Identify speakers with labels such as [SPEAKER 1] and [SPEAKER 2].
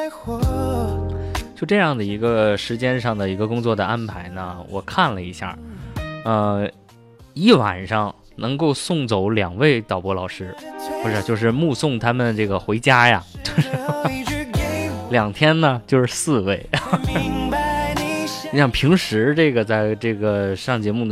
[SPEAKER 1] 就这样的一个时间上的一个工作的安排呢，我看了一下，一晚上能够送走2位导播老师，不是，就是目送他们这个回家呀，就是2天呢就是4位。你想平时这个在这个上节目的